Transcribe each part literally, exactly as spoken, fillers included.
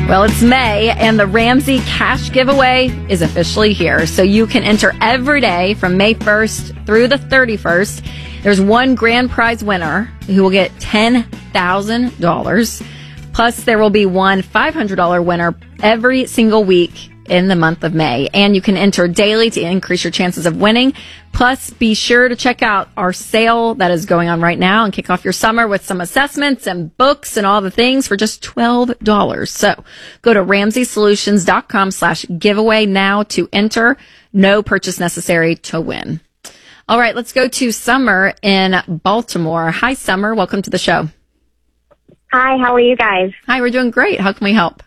Well, it's May, and the Ramsey Cash Giveaway is officially here. So you can enter every day from May first through the thirty-first. There's one grand prize winner who will get ten thousand dollars. Plus, there will be one five hundred dollars winner every single week in the month of May. And you can enter daily to increase your chances of winning. Plus, be sure to check out our sale that is going on right now and kick off your summer with some assessments and books and all the things for just twelve dollars. So go to ramsey solutions dot com slash giveaway now to enter. No purchase necessary to win. All right, let's go to Summer in Baltimore. Hi, Summer. Welcome to the show. Hi, how are you guys? Hi, we're doing great. How can we help?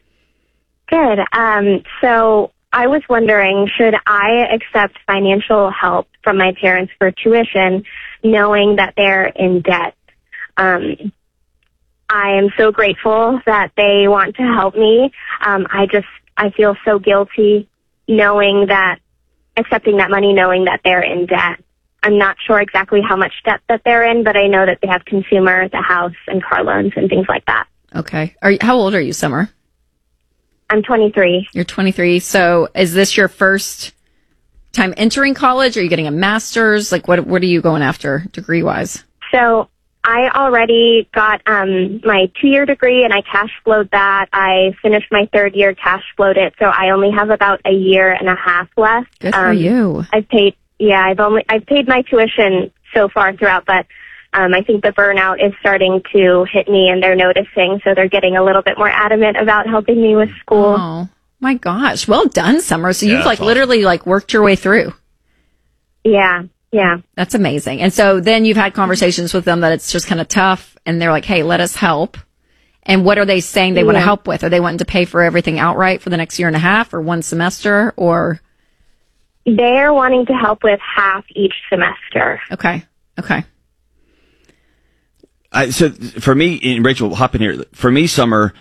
Good. Um, so I was wondering, should I accept financial help from my parents for tuition, knowing that they're in debt? Um, I am so grateful that they want to help me. Um, I just, I feel so guilty knowing that, accepting that money, knowing that they're in debt. I'm not sure exactly how much debt that they're in, but I know that they have consumer, the house, and car loans and things like that. Okay. Are you, how old are you, Summer? I'm twenty-three. You're twenty-three. So is this your first time entering college? Are you getting a master's? Like, what what are you going after degree-wise? So I already got um, my two-year degree, and I cash flowed that. I finished my third year, cash flowed it, so I only have about a year and a half left. Good for um, you. I've paid, yeah, I've only I've paid my tuition so far throughout, but Um, I think the burnout is starting to hit me, and they're noticing, so they're getting a little bit more adamant about helping me with school. Oh, my gosh. Well done, Summer. So Yeah, you've, like, awesome. literally, like, worked your way through. Yeah, yeah. That's amazing. And so then you've had conversations with them that it's just kind of tough, and they're like, hey, let us help. And what are they saying they want to Yeah. help with? Are they wanting to pay for everything outright for the next year and a half or one semester, or? They're wanting to help with half each semester. Okay. Okay. I, so for me, and Rachel, hop in here. For me, Summer,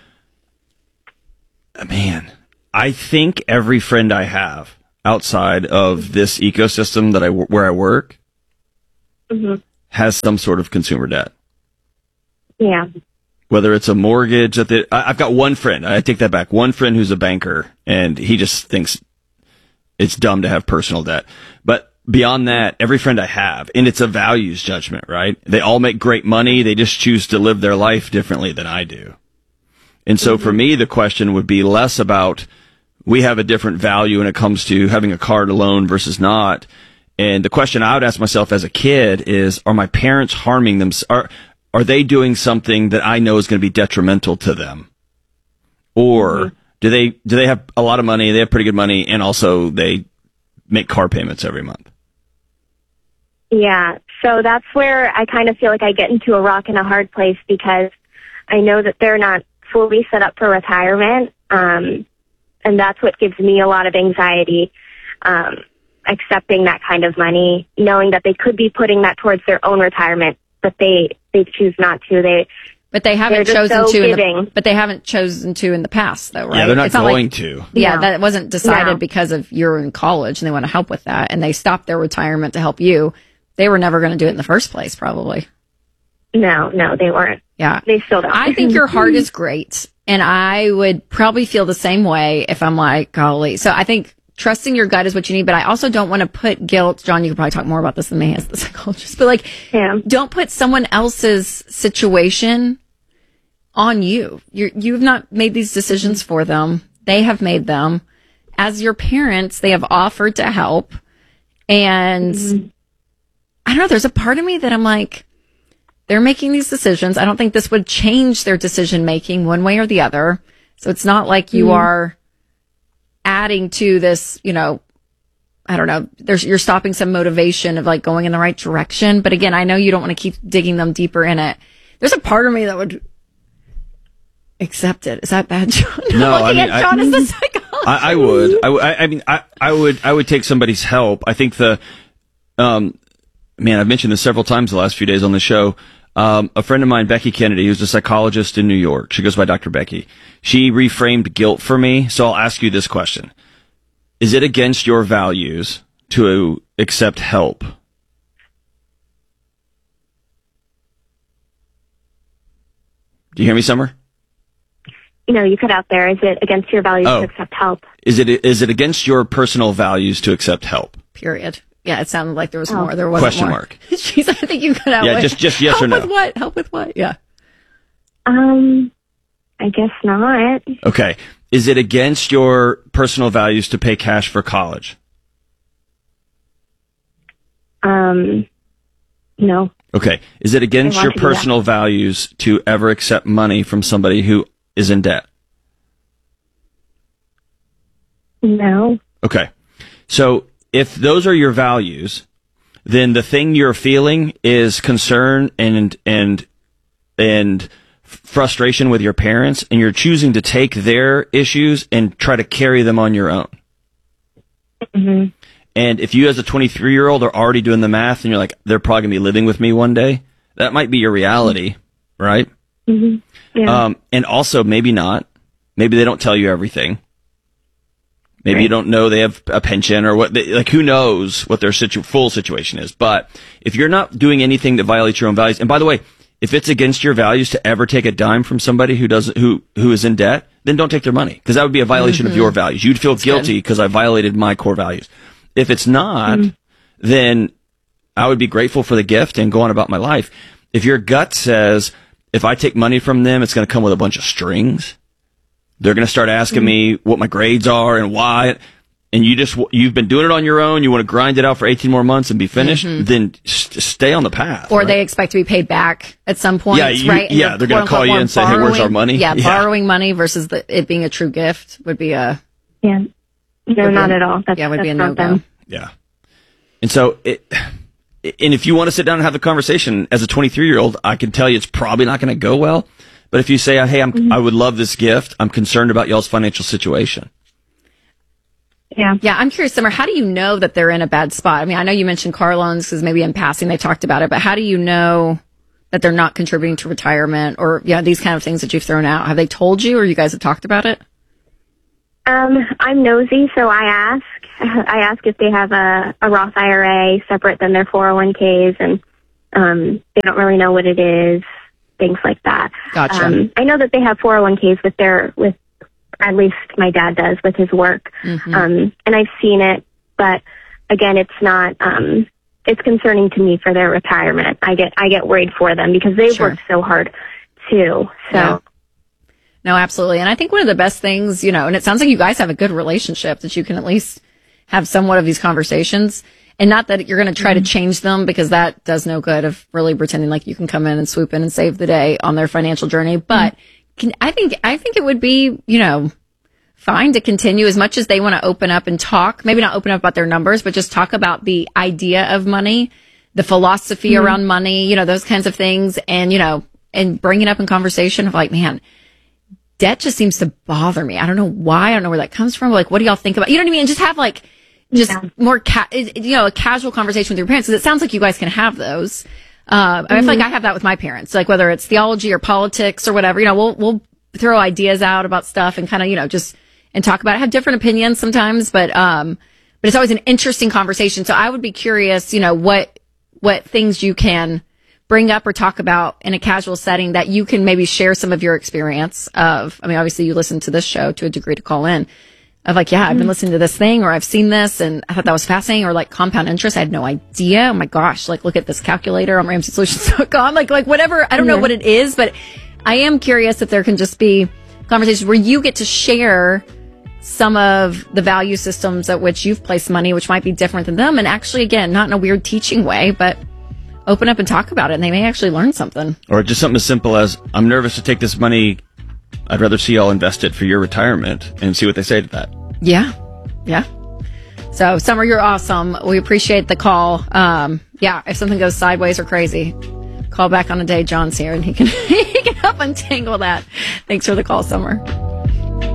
man, I think every friend I have outside of this ecosystem that I where I work Mm-hmm. has some sort of consumer debt. Yeah. Whether it's a mortgage that they, I, I've got one friend. I take that back. One friend who's a banker, and he just thinks it's dumb to have personal debt. But beyond that, every friend I have, and it's a values judgment, right? They all make great money. They just choose to live their life differently than I do. And so mm-hmm. for me, the question would be less about we have a different value when it comes to having a car loan versus not. And the question I would ask myself as a kid is, are my parents harming them? Are, are they doing something that I know is going to be detrimental to them? Or mm-hmm. do they, do they have a lot of money? They have pretty good money, and also they make car payments every month. Yeah, so that's where I kind of feel like I get into a rock and a hard place, because I know that they're not fully set up for retirement, um, and that's what gives me a lot of anxiety, um, accepting that kind of money, knowing that they could be putting that towards their own retirement, but they, they choose not to. They But they haven't They're just chosen so to. In the, giving. but they haven't chosen to in the past, though, right? Yeah, they're not It's not going like, to. Yeah, No. that wasn't decided No. because of you're in college and they want to help with that, and they stopped their retirement to help you. They were never going to do it in the first place, probably. No, no, they weren't. Yeah, They still don't. I think your heart is great, and I would probably feel the same way if I'm like, golly. So I think trusting your gut is what you need, but I also don't want to put guilt. John, you could probably talk more about this than me as the psychologist, but like, Yeah. don't put someone else's situation on you. You're, you've not made these decisions for them. They have made them. As your parents, they have offered to help. And mm-hmm. I don't know, there's a part of me that I'm like, they're making these decisions. I don't think this would change their decision making one way or the other. So it's not like you mm-hmm. are adding to this, you know, I don't know, there's, you're stopping some motivation of like going in the right direction. But again, I know you don't want to keep digging them deeper in it. There's a part of me that would accept it. Is that bad, John? No, I'm looking I mean, at John I, as the psychologist. I, I would. I, w- I I mean, I, I would. I would take somebody's help. I think the, um, man, I've mentioned this several times the last few days on the show. Um, a friend of mine, Becky Kennedy, who's a psychologist in New York. She goes by Doctor Becky. She reframed guilt for me. So I'll ask you this question: is it against your values to accept help? Do you hear me, Summer? you know, you cut out there. Is it against your values Oh. to accept help? Is it is it against your personal values to accept help? Period. Yeah, it sounded like there was Oh. more. There wasn't Question more. mark. Jeez, I think you cut out. Yeah, with, just- just yes help or no. with what? Help with what? Yeah. Um, I guess not. Okay. Is it against your personal values to pay cash for college? Um, no. Okay. Is it against I want your to do that. personal values to ever accept money from somebody who is in debt? No. Okay. So if those are your values, then the thing you're feeling is concern and and and frustration with your parents, and you're choosing to take their issues and try to carry them on your own. Mm-hmm. And if you as a twenty-three year old are already doing the math and you're like, they're probably gonna be living with me one day, that might be your reality, right? Mm-hmm. Yeah. Um, and also maybe not. Maybe they don't tell you everything. Maybe Right. you don't know they have a pension or what, they, like who knows what their situ- full situation is. But if you're not doing anything that violates your own values, and by the way, if it's against your values to ever take a dime from somebody who doesn't, who, who is in debt, then don't take their money. Cause that would be a violation Mm-hmm. of your values. You'd feel guilty because I violated my core values. If it's not, mm-hmm. then I would be grateful for the gift and go on about my life. If your gut says, if I take money from them, it's going to come with a bunch of strings. They're going to start asking mm-hmm. me what my grades are and why, and you just, you've been doing it on your own, you want to grind it out for eighteen more months and be finished, mm-hmm. then st- stay on the path. Or right? they expect to be paid back at some point, yeah, you, right? And yeah, they're going to call you and say, hey, where's our money? Yeah, yeah. borrowing money versus the, it being a true gift would be a... Yeah. No, not be, at all. That's, yeah, would that's be a not no-go. them. Yeah. And so, it, and if you want to sit down and have the conversation as a twenty-three year old, I can tell you it's probably not going to go well. But if you say, hey, I'm, mm-hmm. I would love this gift, I'm concerned about y'all's financial situation. Yeah. Yeah, I'm curious, Summer, how do you know that they're in a bad spot? I mean, I know you mentioned car loans because maybe in passing they talked about it, but how do you know that they're not contributing to retirement or, yeah, these kind of things that you've thrown out? Have they told you or you guys have talked about it? Um, I'm nosy, so I ask. I ask if they have a, a Roth I R A separate than their four oh one k's, and um, they don't really know what it is, things like that. Gotcha. Um, I know that they have four oh one k's with their, with, at least my dad does with his work. Mm-hmm. Um, and I've seen it, but again, it's not, um, it's concerning to me for their retirement. I get, I get worried for them because they've Sure. worked so hard too. So. Yeah. No, absolutely. And I think one of the best things, you know, and it sounds like you guys have a good relationship that you can at least have somewhat of these conversations. And not that you're going to try mm-hmm. to change them because that does no good of really pretending like you can come in and swoop in and save the day on their financial journey. But mm-hmm. can, I think, I think it would be, you know, fine to continue as much as they want to open up and talk, maybe not open up about their numbers, but just talk about the idea of money, the philosophy mm-hmm. around money, you know, those kinds of things. And, you know, and bring it up in conversation of like, man, debt just seems to bother me. I don't know why. I don't know where that comes from. Like, what do y'all think about? You know what I mean? And just have like, just yeah. more, ca- you know, a casual conversation with your parents. Because it sounds like you guys can have those. Uh, mm-hmm. I feel like I have that with my parents. Like whether it's theology or politics or whatever, you know, we'll we'll throw ideas out about stuff and kind of, you know, just and talk about it. Have different opinions sometimes, but um, but it's always an interesting conversation. So I would be curious, you know, what what things you can bring up or talk about in a casual setting that you can maybe share some of your experience of. I mean, obviously you listen to this show to a degree to call in of like, yeah, I've been listening to this thing or I've seen this and I thought that was fascinating, or like compound interest. I had no idea. Oh my gosh. Like look at this calculator on ramsey solutions dot com. Like, like whatever. I don't know what it is, but I am curious if there can just be conversations where you get to share some of the value systems at which you've placed money, which might be different than them. And actually, again, not in a weird teaching way, but open up and talk about it, and they may actually learn something. Or just something as simple as, I'm nervous to take this money. I'd rather see y'all invest it for your retirement, and see what they say to that. Yeah. Yeah. So, Summer, you're awesome. We appreciate the call. Um, yeah, if something goes sideways or crazy, call back on a day. John's here, and he can, he can help untangle that. Thanks for the call, Summer.